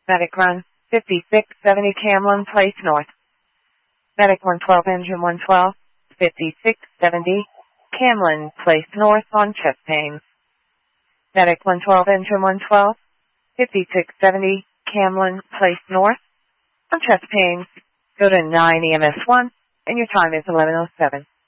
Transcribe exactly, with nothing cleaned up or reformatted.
Medic run fifty-six seventy Camlin Place North. Medic one twelve engine one twelve, fifty-six seventy Camlin Place North on chest pains. Medic one twelve engine one twelve, fifty-six seventy Camlin Place North on chest pains. Go to nine E M S one and your time is eleven oh seven.